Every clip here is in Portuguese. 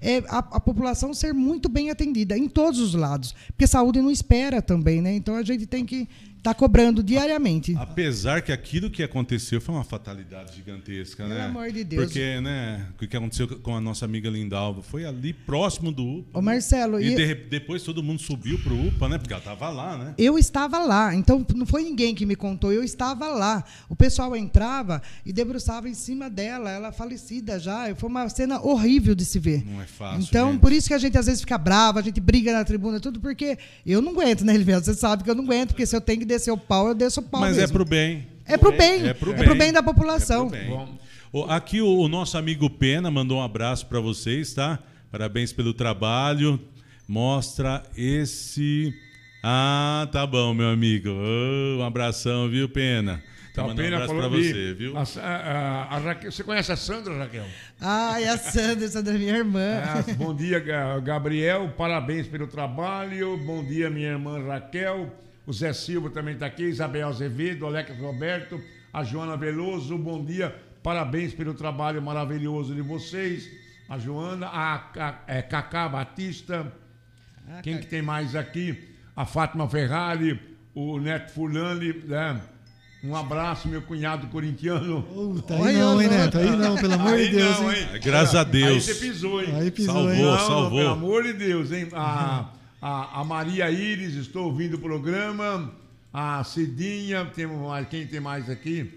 a população ser muito bem atendida em todos os lados, porque saúde não espera também, né? Então a gente tem que estar cobrando diariamente. Apesar que aquilo que aconteceu foi uma fatalidade gigantesca, né? Pelo amor de Deus. Porque, né, o que aconteceu com a nossa amiga Lindalva foi ali próximo do UPA. Ô, Marcelo, depois todo mundo subiu pro UPA, né? Porque ela estava lá, né? Eu estava lá, então não foi ninguém que me contou, eu estava lá. O pessoal entrava e debruçava em cima dela, ela falecida já. Foi uma cena horrível de se ver. Não é fácil. Então, gente. por isso que a gente às vezes fica brava, a gente briga na tribuna, tudo, porque eu não aguento, né, Elivelto? Você sabe que eu não aguento, porque se eu tenho que descer o pau, eu desço o pau Mas mesmo. é pro bem. É pro bem. É pro bem da população. É pro bem. Aqui o nosso amigo Pena mandou um abraço para vocês, tá? Parabéns pelo trabalho. Mostra esse... Ah, tá bom, meu amigo. Um abração, viu, Pena? Tá mandando um abraço para você, viu? A Raquel, você conhece a Sandra, Raquel? Ah, e a Sandra é minha irmã. Bom dia, Gabriel. Parabéns pelo trabalho. Bom dia, minha irmã Raquel. O Zé Silva também está aqui. Isabel Azevedo, Alex Roberto, a Joana Veloso. Bom dia. Parabéns pelo trabalho maravilhoso de vocês. A Joana, a Cacá Batista. Quem que tem mais aqui? A Fátima Ferrari, o Neto Fulani, né? Um abraço, meu cunhado corintiano. Aí não, hein, Neto? Aí não, pelo amor de Deus, hein? Graças a Deus. Aí você pisou, hein? Aí pisou, salvou, hein? Não, salvou. pelo amor de Deus, hein? A Maria Iris, estou ouvindo o programa. A Cidinha, quem tem mais aqui?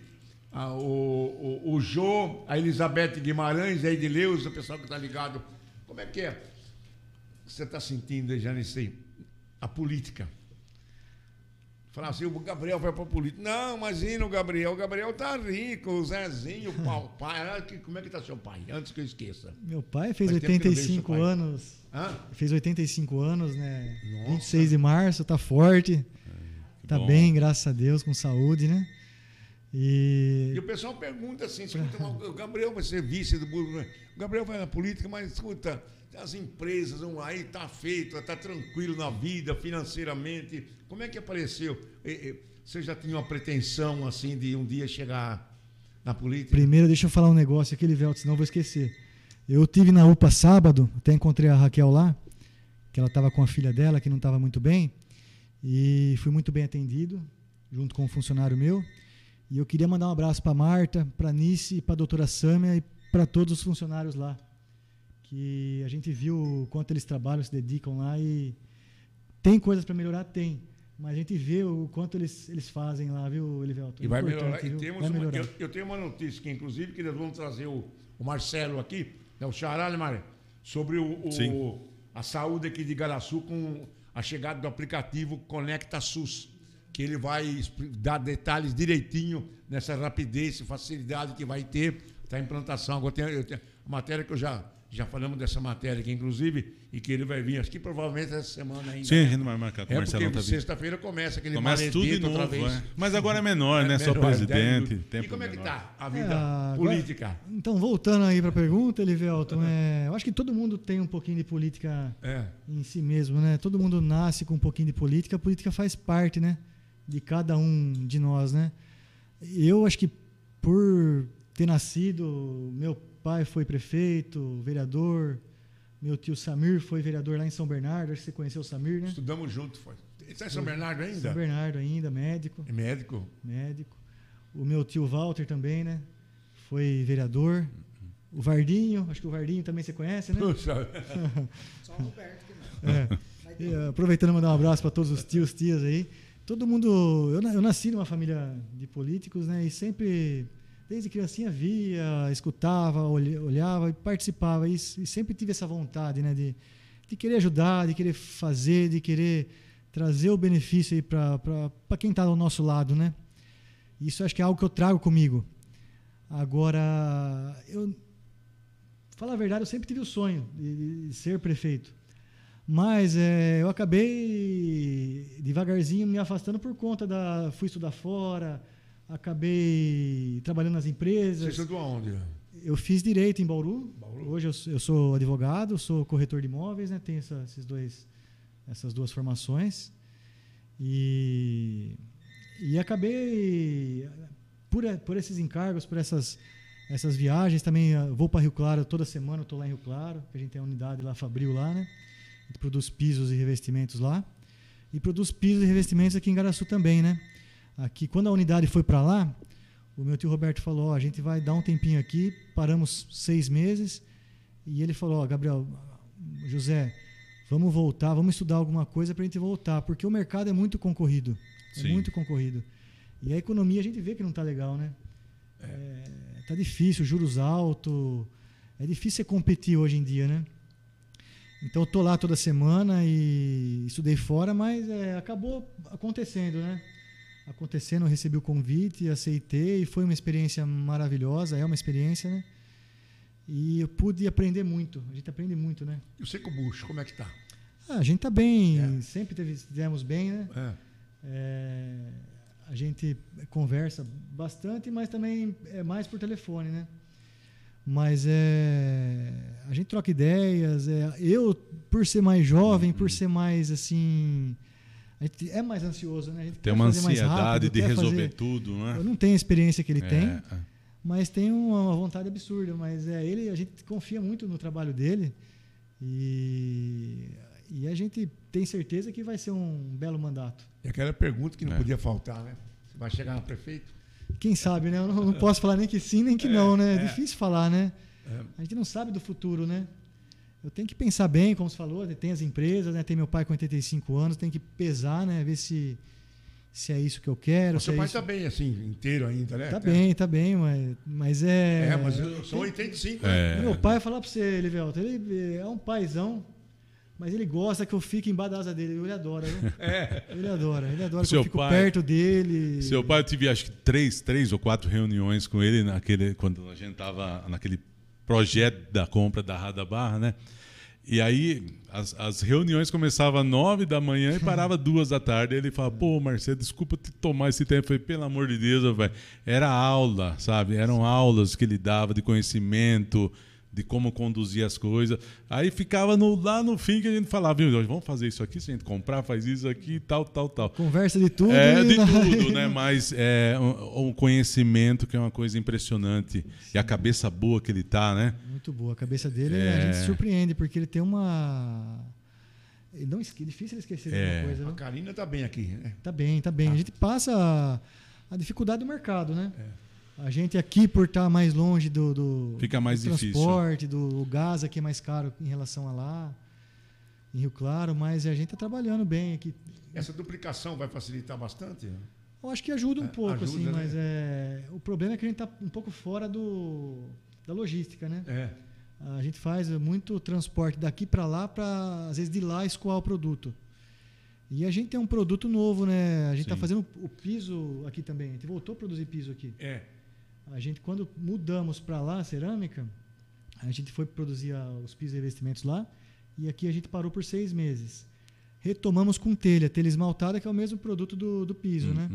O Jô, a Elizabeth Guimarães, a Edileuza, o pessoal que está ligado. Como é que é? Você está sentindo, já nem sei, a política? Falar assim, o Gabriel vai para a política. Não, imagina o Gabriel tá rico, o Zezinho, o pai. Como é que está seu pai? Antes que eu esqueça. Meu pai fez Faz tempo que eu não vejo 85 seu pai. anos. Hã? Fez 85 anos, né? Nossa. 26 de março, tá forte. Tá bom. bem, graças a Deus, com saúde, né? E o pessoal pergunta assim, escuta, o Gabriel vai ser vice do Burgo, né? O Gabriel vai na política, mas escuta, as empresas vão aí, tá feito, tá tranquilo na vida, financeiramente. Como é que apareceu? Você já tinha uma pretensão assim de um dia chegar na política? Primeiro, deixa eu falar um negócio aqui, Livelto, senão eu vou esquecer. Eu tive na UPA sábado, até encontrei a Raquel lá, que ela estava com a filha dela, que não estava muito bem, e fui muito bem atendido, junto com um funcionário meu. E eu queria mandar um abraço para a Marta, para a Nice, para a doutora Sâmia e para todos os funcionários lá. Que a gente viu o quanto eles trabalham, se dedicam lá e tem coisas para melhorar? Tem. Mas a gente vê o quanto eles fazem lá, viu, Elivelto? E vai melhorar. Vai melhorar. Eu tenho uma notícia que, inclusive, que nós vamos trazer o Marcelo aqui, né, o Xará, né, Mário? Sobre a saúde aqui de Igaraçu com a chegada do aplicativo Conecta SUS, que ele vai dar detalhes direitinho nessa rapidez e facilidade que vai ter a implantação. Agora eu tenho a matéria que eu já falamos dessa matéria aqui, inclusive, e que ele vai vir, acho que provavelmente essa semana ainda. Sim, a gente vai marcar com o Marcelo. Porque sexta-feira começa aquele começa tudo de novo, outra vez. Mas agora é menor, né? Só presidente. E como é que está a vida política? Agora, então, voltando aí para a pergunta, Elivelto, eu acho que todo mundo tem um pouquinho de política em si mesmo, né? Todo mundo nasce com um pouquinho de política, a política faz parte, né? De cada um de nós, né? Eu acho que por ter nascido, meu pai foi prefeito, vereador, meu tio Samir foi vereador lá em São Bernardo, acho que você conheceu o Samir, né? Estudamos junto, foi. Está em São Bernardo ainda? São Bernardo ainda, médico. É médico? Médico. O meu tio Walter também, né? Foi vereador. O Vardinho, acho que o Vardinho também você conhece, né? Puxa. Só o Roberto que não. E, aproveitando, mandar um abraço para todos os tios, tias aí. Todo mundo... Eu nasci numa família de políticos, né? E sempre, desde criancinha, via, escutava, olhava e participava. E sempre tive essa vontade, né? De querer ajudar, de querer fazer, de querer trazer o benefício aí para quem está ao nosso lado, né? Isso acho que é algo que eu trago comigo. Agora, falar a verdade, eu sempre tive o sonho de ser prefeito. Mas eu acabei devagarzinho me afastando por conta fui estudar fora, acabei trabalhando nas empresas. Você estudou aonde? Eu fiz direito em Bauru. Hoje eu sou advogado, sou corretor de imóveis, né? Tenho essas duas formações. E acabei, por esses encargos, por essas essas viagens. Também vou para Rio Claro toda semana, eu estou lá em Rio Claro, que a gente tem a unidade lá, Fabril lá, né? A gente produz pisos e revestimentos lá. E produz pisos e revestimentos aqui em Garaçu também, né? Aqui, quando a unidade foi para lá, o meu tio Roberto falou, ó, a gente vai dar um tempinho aqui, paramos 6 meses, e ele falou, ó, Gabriel, José, vamos voltar, vamos estudar alguma coisa para a gente voltar, porque o mercado é muito concorrido. É muito concorrido. E a economia a gente vê que não está legal, né? Tá difícil, juros altos, é difícil você competir hoje em dia, né? Então eu tô lá toda semana e estudei fora, mas acabou acontecendo, né? Acontecendo, eu recebi o convite, aceitei, e foi uma experiência maravilhosa, é uma experiência, né? E eu pude aprender muito, a gente aprende muito, né? E o Seco Bucho, como é que tá? A gente tá bem, sempre estivemos bem, né? A gente conversa bastante, mas também é mais por telefone, né? Mas a gente troca ideias. Eu, por ser mais jovem, por ser mais assim, a gente é mais ansioso, né? A gente tem uma ansiedade de resolver tudo, né? Eu não tenho a experiência que ele tem, mas tem uma vontade absurda. Mas a gente confia muito no trabalho dele e a gente tem certeza que vai ser um belo mandato. E aquela pergunta que não podia faltar, né? Você vai chegar no prefeito? Quem sabe, né? Eu não posso falar nem que sim, nem que não, né? É difícil falar, né? A gente não sabe do futuro, né? Eu tenho que pensar bem, como você falou, tem as empresas, né? Tem meu pai com 85 anos, tem que pesar, né? Ver se é isso que eu quero. O seu pai está bem, assim, inteiro ainda, né? Tá bem, mas mas são 85, né? Meu pai, falar para você, Livelto, ele é um paizão. Mas ele gosta que eu fique embaixo da asa dele. Ele adora, viu? Ele adora que eu fico perto dele. Seu pai, eu tive acho que 3 ou 4 reuniões com ele quando a gente estava naquele projeto da compra da Rada Barra, né? E aí as reuniões começavam às 9 da manhã e parava 2 da tarde. Ele falava, pô, Marcelo, desculpa te tomar esse tempo. Eu falei, pelo amor de Deus, velho. Era aula, sabe? Eram aulas que ele dava de conhecimento, de como conduzir as coisas. Aí ficava lá no fim que a gente falava, viu, vamos fazer isso aqui, se a gente comprar, faz isso aqui, tal. Conversa de tudo. De tudo, né? Mas um conhecimento que é uma coisa impressionante. Sim. E a cabeça boa que ele tá, né? Muito boa. A cabeça dele, a gente se surpreende, porque ele tem uma... É difícil ele esquecer de uma coisa. A Karina tá bem aqui, né? Tá bem. A gente passa a dificuldade do mercado, né? A gente aqui, por estar mais longe do fica mais difícil. Transporte, do gás aqui é mais caro em relação a lá, em Rio Claro, mas a gente está trabalhando bem aqui. Essa duplicação vai facilitar bastante? Eu acho que ajuda um pouco, ajuda, assim, né? mas o problema é que a gente está um pouco fora da logística, né? A gente faz muito transporte daqui para lá, para às vezes de lá escoar o produto. E a gente tem um produto novo, né? A gente está fazendo o piso aqui também. A gente voltou a produzir piso aqui. A gente, quando mudamos para lá, a cerâmica, a gente foi produzir os pisos e revestimentos lá, e aqui a gente parou por 6 meses. Retomamos com telha esmaltada, que é o mesmo produto do piso, né?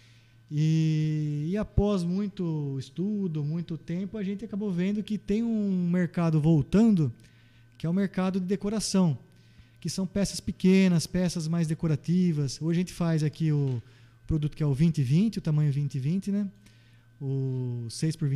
E após muito estudo, muito tempo, a gente acabou vendo que tem um mercado voltando, que é o mercado de decoração, que são peças pequenas, peças mais decorativas. Hoje a gente faz aqui o produto que é o 20-20, o tamanho 20-20, né? O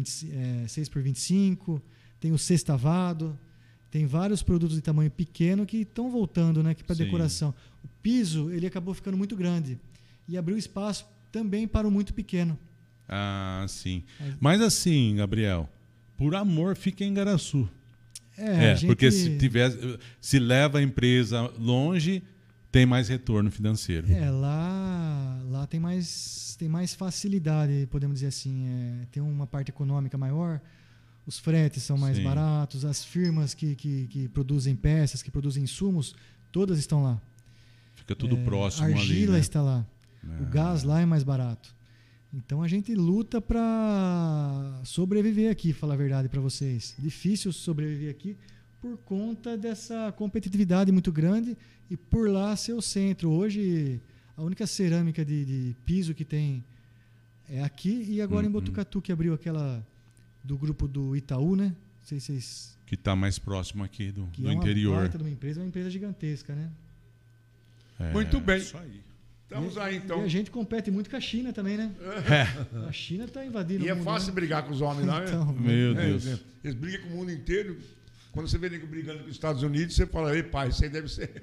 6x25, tem o sextavado, tem vários produtos de tamanho pequeno que estão voltando, né, para decoração. O piso, ele acabou ficando muito grande e abriu espaço também para o muito pequeno. Ah, sim. Mas assim, Gabriel, por amor, fica em Garaçu. Porque se leva a empresa longe, tem mais retorno financeiro. Lá tem mais facilidade, podemos dizer assim. Tem uma parte econômica maior, os fretes são mais baratos, as firmas que produzem peças, que produzem insumos, todas estão lá. Fica tudo próximo ali. A argila né? está lá. O gás lá é mais barato. Então a gente luta para sobreviver aqui, falar a verdade para vocês. Difícil sobreviver aqui por conta dessa competitividade muito grande e por lá ser o centro. Hoje a única cerâmica de piso que tem é aqui e agora em Botucatu, que abriu aquela do grupo do Itaú, né? Não sei se vocês... Que está mais próximo aqui do é interior. Uma empresa gigantesca, né? Muito bem. Isso aí. Estamos aí, então. E a gente compete muito com a China também, né? A China está invadindo E o mundo. é fácil né? brigar com os homens lá, Então, né? Meu Deus. Eles brigam com o mundo inteiro. Quando você vê nego brigando com os Estados Unidos, você fala, ei, pai, isso aí deve ser.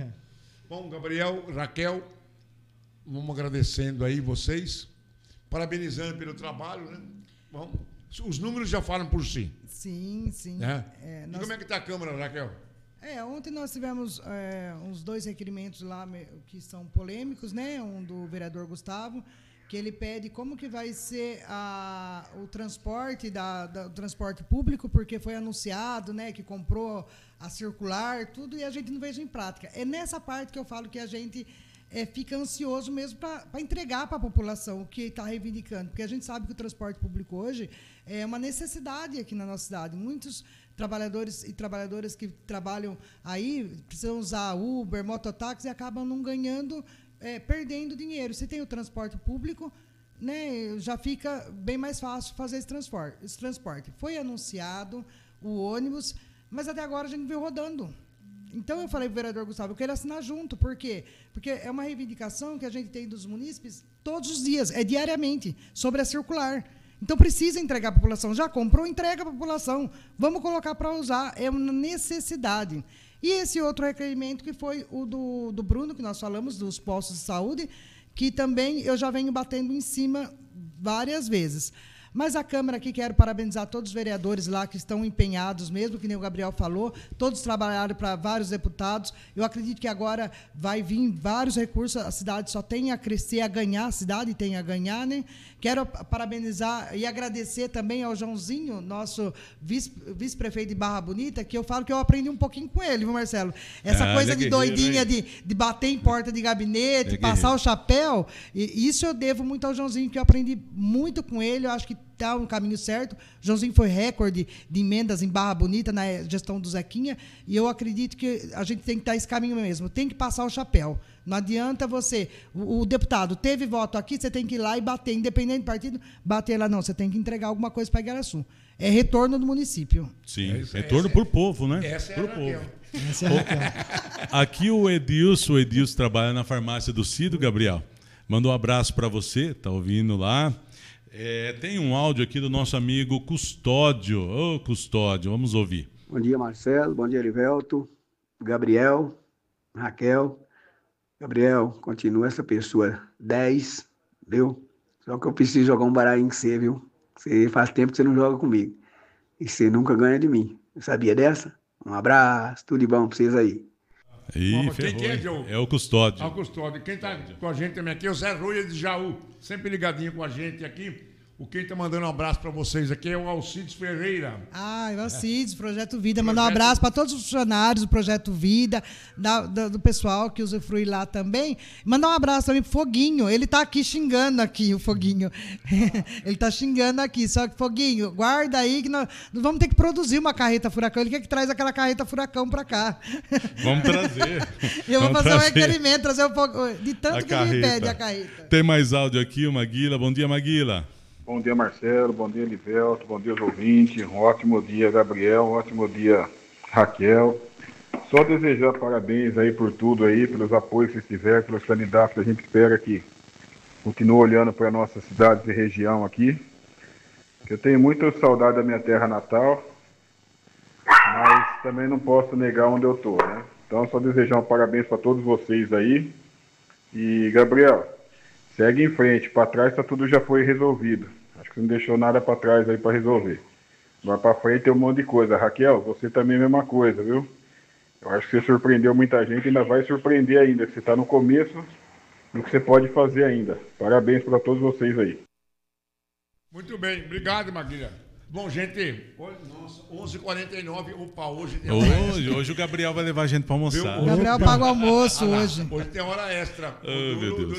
Bom, Gabriel, Raquel, vamos agradecendo aí vocês, parabenizando pelo trabalho, né? Bom, os números já falam por si. Sim, sim. Né? Nós... E como é que está a Câmara, Raquel? Ontem nós tivemos uns 2 requerimentos lá que são polêmicos, né? Um do vereador Gustavo, que ele pede como que vai ser o transporte do transporte público, porque foi anunciado, né, que comprou a circular, tudo, e a gente não veja em prática. É nessa parte que eu falo que a gente fica ansioso mesmo para entregar para a população o que está reivindicando, porque a gente sabe que o transporte público hoje é uma necessidade aqui na nossa cidade. Muitos trabalhadores e trabalhadoras que trabalham aí precisam usar Uber, mototáxi e acabam não ganhando, perdendo dinheiro. Se tem o transporte público, né, já fica bem mais fácil fazer esse transporte. Foi anunciado o ônibus, mas até agora a gente veio rodando. Então, eu falei para o vereador Gustavo, eu quero assinar junto. Por quê? Porque é uma reivindicação que a gente tem dos munícipes todos os dias, diariamente, sobre a circular. Então, precisa entregar para a população. Já comprou, entrega para a população. Vamos colocar para usar. É uma necessidade. E esse outro requerimento, que foi o do Bruno, que nós falamos, dos postos de saúde, que também eu já venho batendo em cima várias vezes. Mas a Câmara aqui, quero parabenizar todos os vereadores lá que estão empenhados mesmo, que nem o Gabriel falou, todos trabalharam para vários deputados. Eu acredito que agora vai vir vários recursos, a cidade só tem a crescer, a ganhar, a cidade tem a ganhar, né? Quero parabenizar e agradecer também ao Joãozinho, nosso vice-prefeito de Barra Bonita, que eu falo que eu aprendi um pouquinho com ele, viu, Marcelo? Essa coisa de doidinha, de bater em porta de gabinete, passar o chapéu, e isso eu devo muito ao Joãozinho, que eu aprendi muito com ele, eu acho que está no caminho certo. O Joãozinho foi recorde de emendas em Barra Bonita na gestão do Zequinha, e eu acredito que a gente tem que estar esse caminho mesmo, tem que passar o chapéu. Não adianta o deputado teve voto aqui, você tem que ir lá e bater, independente do partido, bater lá não, você tem que entregar alguma coisa para Igaraçu. É retorno do município. Sim, retorno para o povo, né? Essa é pro a Raquel. Povo. Essa é a Raquel. Aqui o Edilson trabalha na farmácia do Cido, Gabriel. Mandou um abraço para você, tá ouvindo lá. Tem um áudio aqui do nosso amigo Custódio. Ô, Custódio, vamos ouvir. Bom dia, Marcelo. Bom dia, Elivelto. Gabriel, Raquel. Gabriel, continua essa pessoa 10, viu? Só que eu preciso jogar um baralhinho com você, viu? Você faz tempo que você não joga comigo. E você nunca ganha de mim. Eu sabia dessa? Um abraço, tudo de bom pra vocês aí. Ih, Quem que é, Joe? É o Custódio. É o Custódio. Quem está com a gente também aqui é o Zé Ruia de Jaú, sempre ligadinho com a gente aqui. Quem está mandando um abraço para vocês aqui é o Alcides Ferreira. O Alcides, Projeto Vida. Mandar um abraço para todos os funcionários do Projeto Vida, do pessoal que usufrui lá também. Mandar um abraço também pro Foguinho. Ele está aqui xingando aqui, o Foguinho. Ele está xingando aqui. Só que, Foguinho, guarda aí que nós vamos ter que produzir uma carreta furacão. Ele quer que traz aquela carreta furacão para cá. Vamos trazer. Eu vou fazer um requerimento, trazer um pouco, de tanto que ele pede a carreta. Tem mais áudio aqui, o Maguila. Bom dia, Maguila. Bom dia, Marcelo. Bom dia, Elivelto. Bom dia, os ouvintes. Um ótimo dia, Gabriel. Um ótimo dia, Raquel. Só desejar parabéns aí por tudo aí, pelos apoios que vocês tiveram, pelos candidatos que a gente espera que continue olhando para a nossa cidade e região aqui. Eu tenho muita saudade da minha terra natal, mas também não posso negar onde eu estou, né? Então, só desejar um parabéns para todos vocês aí. E, Gabriel, segue em frente. Para trás tudo já foi resolvido. Acho que não deixou nada para trás aí para resolver. Agora para frente tem um monte de coisa. Raquel, você também é a mesma coisa, viu? Eu acho que você surpreendeu muita gente e ainda vai surpreender ainda. Você está no começo do que você pode fazer ainda. Parabéns para todos vocês aí. Muito bem. Obrigado, Maguila. Bom, gente, nossa, 11h49, opa, hoje Hoje o Gabriel vai levar a gente para almoçar. O Gabriel paga o almoço hoje. Hoje tem hora extra. Meu Deus.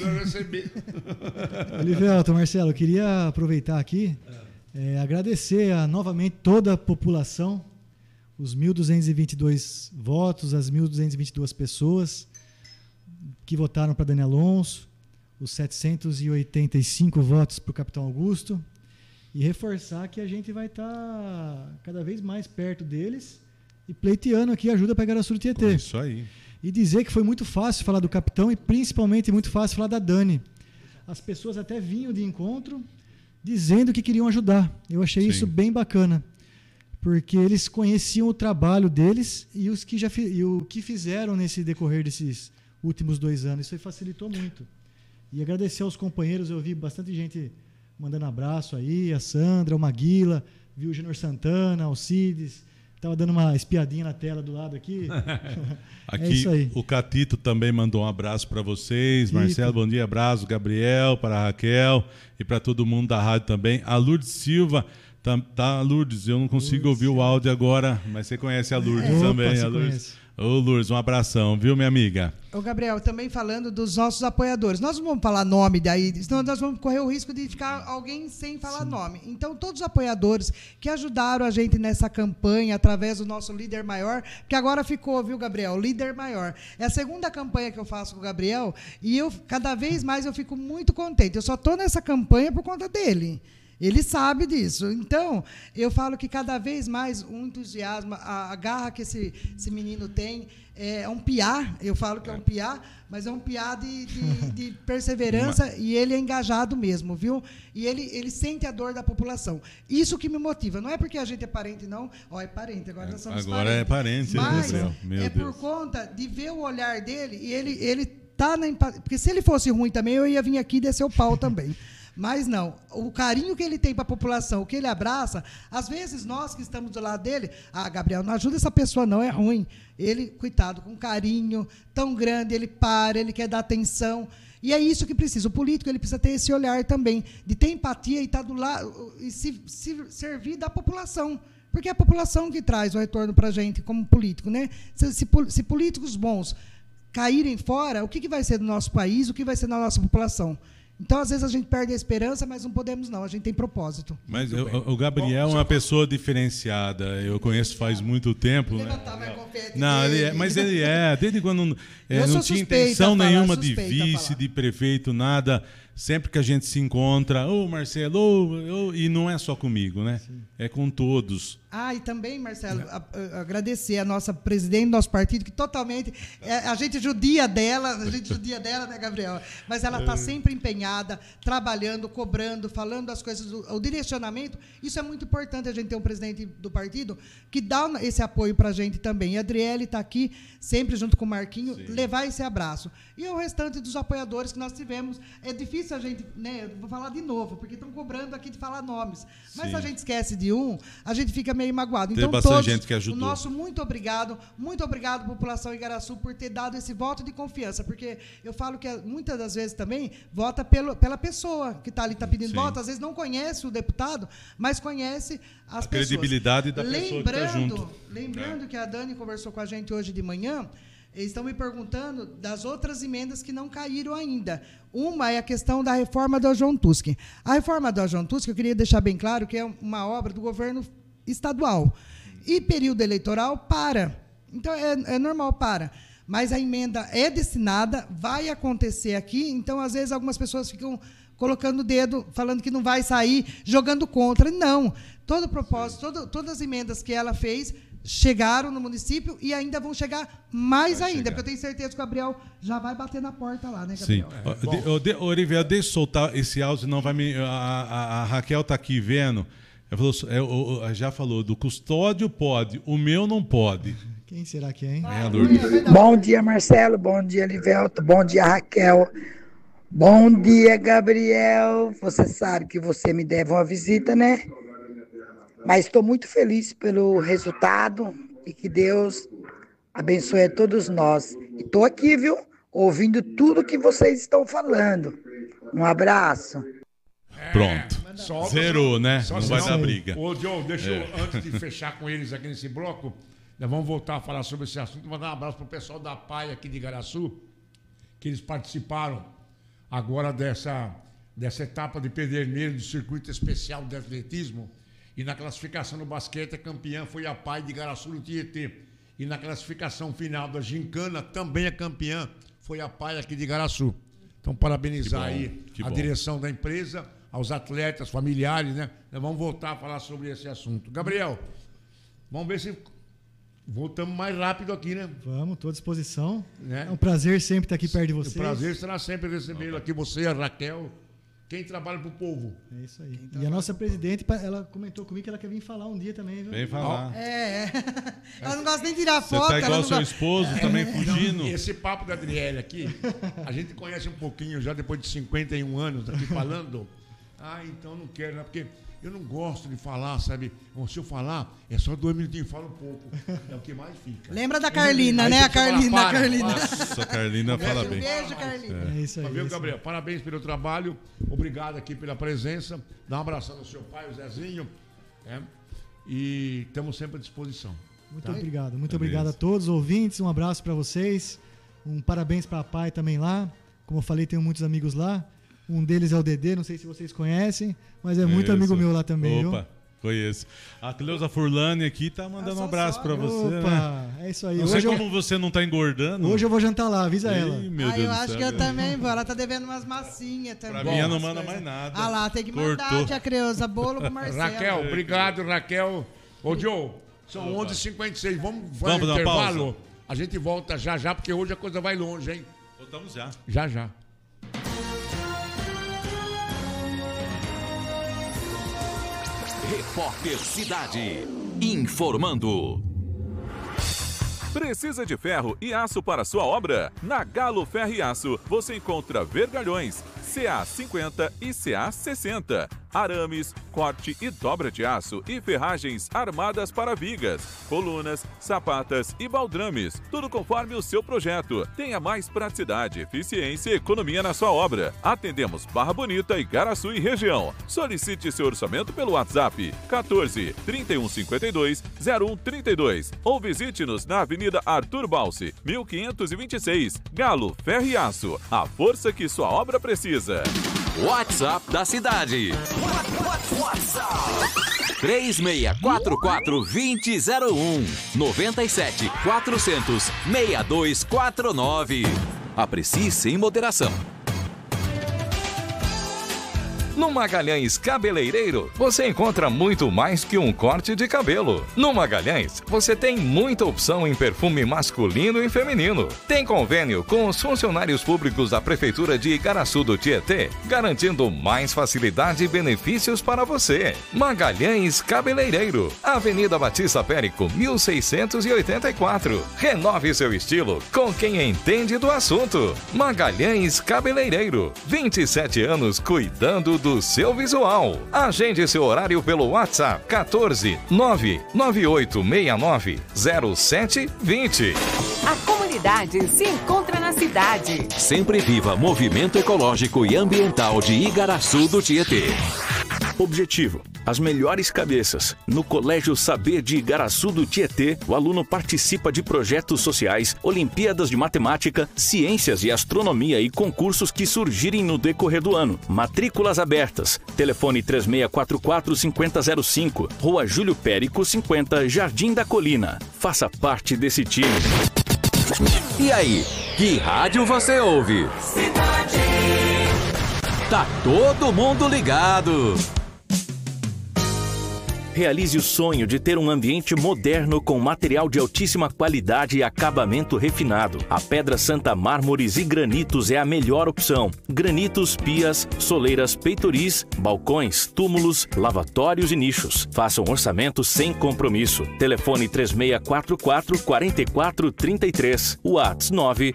Elivelto, Marcelo, eu queria aproveitar aqui, agradecer novamente toda a população, os 1.222 votos, as 1.222 pessoas que votaram para Daniel Alonso, os 785 votos para o Capitão Augusto, e reforçar que a gente vai estar cada vez mais perto deles e pleiteando aqui ajuda para Igaraçu do Tietê. Isso aí. E dizer que foi muito fácil falar do capitão e principalmente muito fácil falar da Dani. As pessoas até vinham de encontro dizendo que queriam ajudar. Eu achei isso bem bacana, porque eles conheciam o trabalho deles e o que fizeram nesse decorrer desses últimos 2 anos. Isso aí facilitou muito. E agradecer aos companheiros, eu vi bastante gente mandando abraço aí, a Sandra, o Maguila, vi o Júnior Santana, Alcides, estava dando uma espiadinha na tela do lado aqui. Aqui, é isso aí. O Catito também mandou um abraço para vocês. Marcelo, bom dia, abraço. Gabriel, para a Raquel e para todo mundo da rádio também. A Lourdes Silva, tá, Lourdes, eu não consigo ouvir o áudio agora, mas você conhece a Lourdes também. Opa, a Lourdes. Ô, Lourdes, um abração, viu, minha amiga? Ô, Gabriel, também falando dos nossos apoiadores. Nós não vamos falar nome daí, senão nós vamos correr o risco de ficar alguém sem falar nome. Então, todos os apoiadores que ajudaram a gente nessa campanha, através do nosso líder maior, que agora ficou, viu, Gabriel? Líder maior. É a segunda campanha que eu faço com o Gabriel e cada vez mais eu fico muito contente. Eu só estou nessa campanha por conta dele. Ele sabe disso. Então, eu falo que cada vez mais o entusiasmo, a garra que esse menino tem, é um piá, eu falo que é um piá, mas é um piá de perseverança e ele é engajado mesmo, viu? E ele sente a dor da população. Isso que me motiva. Não é porque a gente é parente, não. Ó, é parente, agora nós somos agora parentes. É parente, mas Gabriel. Meu é Deus. por conta de ver o olhar dele e ele tá na empatia. Porque se ele fosse ruim também, eu ia vir aqui e descer o pau também. Mas não, o carinho que ele tem para a população, o que ele abraça, às vezes nós que estamos do lado dele, Gabriel, não ajuda essa pessoa não, é ruim. Ele, coitado, com carinho tão grande, ele ele quer dar atenção. E é isso que precisa. O político ele precisa ter esse olhar também, de ter empatia e estar do lado, e se servir da população. Porque é a população que traz o retorno para a gente como político, né? Se políticos bons caírem fora, o que vai ser do nosso país, o que vai ser da nossa população? Então, às vezes, a gente perde a esperança, mas não podemos, não. A gente tem propósito. Mas o Gabriel é uma pessoa diferenciada. Eu conheço faz muito tempo. Não, mas ele é. Desde quando não tinha intenção nenhuma de vice, de prefeito, nada. Sempre que a gente se encontra, Marcelo, e não é só comigo, né? Sim. É com todos. E também, Marcelo, agradecer a nossa presidente do nosso partido, que totalmente. A gente judia dela, né, Gabriel? Mas ela está sempre empenhada, trabalhando, cobrando, falando as coisas, o direcionamento. Isso é muito importante a gente ter um presidente do partido que dá esse apoio para a gente também. E a Adriele está aqui, sempre junto com o Marquinho, levar esse abraço. E o restante dos apoiadores que nós tivemos. É difícil a gente, né? Eu vou falar de novo, porque estão cobrando aqui de falar nomes. Mas se a gente esquece de um, a gente fica meio magoado. Então, bastante gente que ajudou. O nosso muito obrigado, população Igaraçu, por ter dado esse voto de confiança, porque eu falo que muitas das vezes também vota pela pessoa que está ali, está pedindo voto, às vezes não conhece o deputado, mas conhece as pessoas. A credibilidade da pessoa que está junto. Lembrando que a Dani conversou com a gente hoje de manhã, eles estão me perguntando das outras emendas que não caíram ainda. Uma é a questão da reforma do João Tusk. A reforma do João Tusk, eu queria deixar bem claro que é uma obra do governo estadual. E período eleitoral para. Então, é normal, para. Mas a emenda é destinada, vai acontecer aqui, então, às vezes, algumas pessoas ficam colocando o dedo, falando que não vai sair, jogando contra. Não. Todo o propósito, todas as emendas que ela fez chegaram no município e ainda vão chegar mais ainda, porque eu tenho certeza que o Gabriel já vai bater na porta lá, né, Gabriel? Sim. Orivel, deixa eu soltar esse áudio, senão vai me... A Raquel está aqui vendo. Já falou, do custódio pode, o meu não pode. Quem será que é, hein? Bom dia, Marcelo. Bom dia, Livelto. Bom dia, Raquel. Bom dia, Gabriel. Você sabe que você me deve uma visita, né? Mas estou muito feliz pelo resultado e que Deus abençoe a todos nós. E estou aqui, viu? Ouvindo tudo que vocês estão falando. Um abraço. Pronto. Zerou, né? Não vai dar briga. Ô, Joe, deixa eu, antes de fechar com eles aqui nesse bloco, nós vamos voltar a falar sobre esse assunto. Vou dar um abraço para o pessoal da PAI aqui de Igaraçu, que eles participaram agora dessa etapa de Pederneiro do circuito especial de atletismo. E na classificação no basquete, a campeã foi a PAI de Igaraçu no Tietê. E na classificação final da gincana, também a campeã foi a PAI aqui de Igaraçu. Então, parabenizar aí a direção da empresa, aos atletas, familiares, né? Nós vamos voltar a falar sobre esse assunto. Gabriel, vamos ver se Voltamos mais rápido aqui, né? Vamos, estou à disposição. Né? É um prazer sempre estar aqui perto de vocês. O prazer será sempre receber aqui você, a Raquel, quem trabalha pro povo. É isso aí. E a nossa presidente, ela comentou comigo que ela quer vir falar um dia também, viu? Vem falar. Ela não gosta nem de tirar Você foto. tá igual seu gosta... esposo, também fugindo. Esse papo da Adriele aqui, a gente conhece um pouquinho já depois de 51 anos aqui falando. Então não quero, né? Porque eu não gosto de falar, sabe? Se eu falar, é só 2 minutinhos, fala um pouco. É o que mais fica. Lembra da Carlina, né? A Carlina. Nossa, a Carlina fala bem. Beijo, Carlina. É isso aí. Viu, Gabriel? Parabéns pelo trabalho. Obrigado aqui pela presença. Dá um abração ao seu pai, o Zezinho. E estamos sempre à disposição. Muito obrigado. Muito obrigado a todos os ouvintes. Um abraço para vocês. Um parabéns para a Pai também lá. Como eu falei, tenho muitos amigos lá. Um deles é o Dedê, não sei se vocês conhecem, mas é muito amigo meu lá também. Opa, conheço. A Cleusa Furlani aqui tá mandando um abraço pra você. Opa, né? É isso aí. Não sei como você não tá engordando. Hoje eu vou jantar lá, avisa ela. Meu Deus eu acho que eu também vou. Ela tá devendo umas massinhas também. Pra mim, ela não manda mais nada. Ah lá, tem que mandar, tia Creuza, bolo pro Marcelo. Raquel, obrigado, Raquel. Ô, Joe, são 11h56. Vamos fazer um intervalo? pausa? A gente volta já, porque hoje a coisa vai longe, hein? Voltamos já. Já. Repórter Cidade, informando. Precisa de ferro e aço para sua obra? Na Galo Ferro e Aço você encontra vergalhões CA50 e CA60, arames, corte e dobra de aço e ferragens armadas para vigas, colunas, sapatas e baldrames, tudo conforme o seu projeto. Tenha mais praticidade, eficiência e economia na sua obra. Atendemos Barra Bonita, Igaraçu e região. Solicite seu orçamento pelo WhatsApp 14 3152 0132 ou visite-nos na Avenida Arthur Balsi, 1526. Galo Ferro e Aço, a força que sua obra precisa. WhatsApp da cidade. WhatsApp 3644-2001 97 400 6249. Aprecie sem moderação. No Magalhães Cabeleireiro, você encontra muito mais que um corte de cabelo. No Magalhães, você tem muita opção em perfume masculino e feminino. Tem convênio com os funcionários públicos da Prefeitura de Igaraçu do Tietê, garantindo mais facilidade e benefícios para você. Magalhães Cabeleireiro, Avenida Batista Périco, 1684. Renove seu estilo com quem entende do assunto. Magalhães Cabeleireiro, 27 anos cuidando do seu visual. Agende seu horário pelo WhatsApp 14 99869 0720. A comunidade se encontra na cidade. Sempre viva Movimento Ecológico e Ambiental de Igaraçu do Tietê. Objetivo: as melhores cabeças. No Colégio Saber de Igaraçu do Tietê, o aluno participa de projetos sociais, Olimpíadas de Matemática, Ciências e Astronomia e concursos que surgirem no decorrer do ano. Matrículas abertas. Telefone 3644-5005, Rua Júlio Périco 50, Jardim da Colina. Faça parte desse time. E aí, que rádio você ouve? Cidade. Tá todo mundo ligado. Realize o sonho de ter um ambiente moderno com material de altíssima qualidade e acabamento refinado. A Pedra Santa Mármores e Granitos é a melhor opção. Granitos, pias, soleiras, peitoris, balcões, túmulos, lavatórios e nichos. Faça um orçamento sem compromisso. Telefone 3644-4433. WhatsApp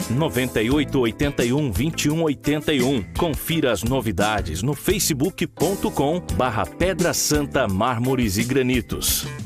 998812181. Confira as novidades no facebook.com/Pedra Santa Mármores e Granitos.